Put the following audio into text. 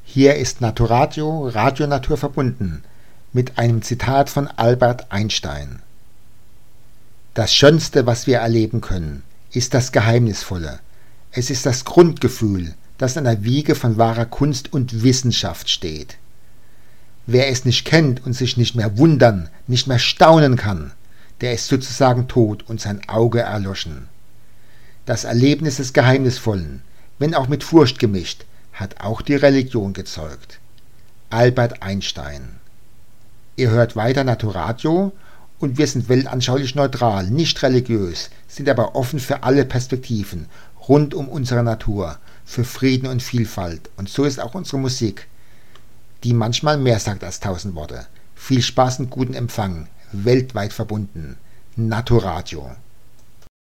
Hier ist Naturadio, Radio Natur verbunden, mit einem Zitat von Albert Einstein. Das Schönste, was wir erleben können, ist das Geheimnisvolle. Es ist das Grundgefühl, das an der Wiege von wahrer Kunst und Wissenschaft steht. Wer es nicht kennt und sich nicht mehr wundern, nicht mehr staunen kann, der ist sozusagen tot und sein Auge erloschen. Das Erlebnis des Geheimnisvollen, wenn auch mit Furcht gemischt, hat auch die Religion gezeugt. Albert Einstein. Ihr hört weiter Naturadio und wir sind weltanschaulich neutral, nicht religiös, sind aber offen für alle Perspektiven rund um unsere Natur, für Frieden und Vielfalt. Und so ist auch unsere Musik, die manchmal mehr sagt als 1000 Worte. Viel Spaß und guten Empfang, weltweit verbunden. Naturadio.